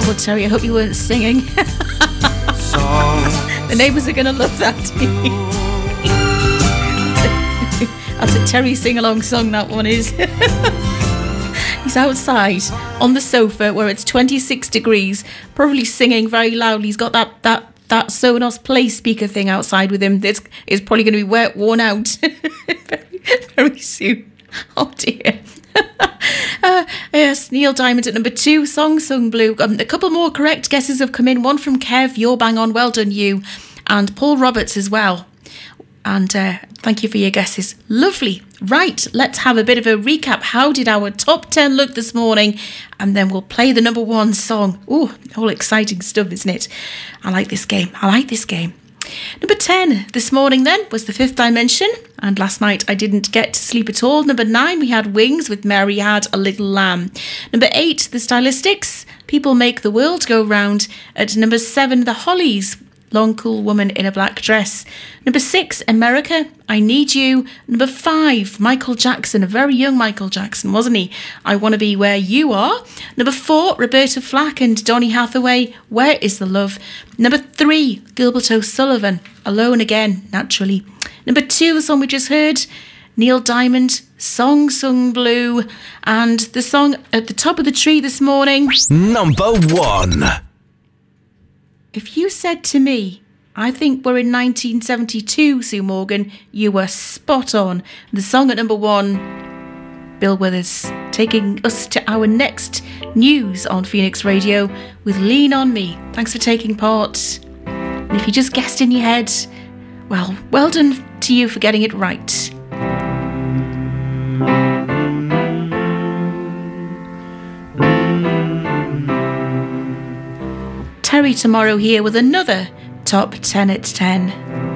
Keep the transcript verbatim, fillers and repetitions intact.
Oh, Terry, I hope you weren't singing. The neighbours are going to love that. That's a Terry sing-along song, that one is. He's outside on the sofa where it's twenty-six degrees, probably singing very loudly. He's got that that that Sonos Play speaker thing outside with him. It's, it's probably going to be wet, worn out very, very soon. Oh dear. uh, yes, Neil Diamond at number two, Song Sung Blue. Um, a couple more correct guesses have come in. One from Kev, you're bang on, well done you. And Paul Roberts as well. And uh, thank you for your guesses. Lovely. Right, let's have a bit of a recap. How did our top ten look this morning? And then we'll play the number one song. Ooh, all exciting stuff, isn't it? I like this game. I like this game. Number ten this morning then was The Fifth Dimension. And last night I didn't get to sleep at all. Number nine, we had Wings with Mary Had a Little Lamb. Number eight, The Stylistics, People Make the World Go Round. At number seven, The Hollies, Long Cool Woman in a Black Dress. Number six, America, I Need You. Number five, Michael Jackson, a very young Michael Jackson, wasn't he? I Want to Be Where You Are. Number four, Roberta Flack and Donny Hathaway, Where Is the Love? Number three, Gilbert O'Sullivan, Alone Again, naturally. Number two, the song we just heard, Neil Diamond, Song Sung Blue. And the song at the top of the tree this morning, number one. If you said to me, I think we're in nineteen seventy-two, Sue Morgan, you were spot on. The song at number one, Bill Withers, taking us to our next news on Phoenix Radio with Lean On Me. Thanks for taking part. And if you just guessed in your head, well, well done to you for getting it right. Terry tomorrow here with another Top ten at ten.